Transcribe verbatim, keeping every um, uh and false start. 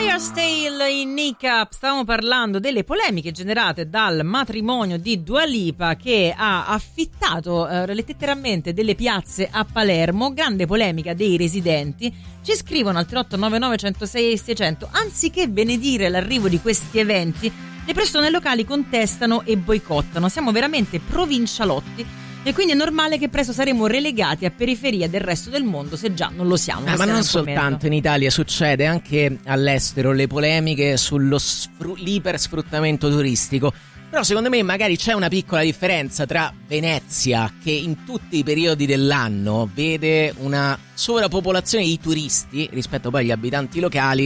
Fire's Tale in Nick Up. Stavamo parlando delle polemiche generate dal matrimonio di Dua Lipa, che ha affittato eh, letteralmente delle piazze a Palermo. Grande polemica dei residenti. Ci scrivono al tre otto nove nove uno zero sei seicento: anziché benedire l'arrivo di questi eventi, le persone locali contestano e boicottano. Siamo veramente provincialotti e quindi è normale che presto saremo relegati a periferia del resto del mondo, se già non lo siamo. Eh, ma non soltanto in Italia, succede anche all'estero, le polemiche sullo sfru- l'ipersfruttamento turistico. Però secondo me magari c'è una piccola differenza tra Venezia, che in tutti i periodi dell'anno vede una sovrappopolazione di turisti rispetto poi agli abitanti locali,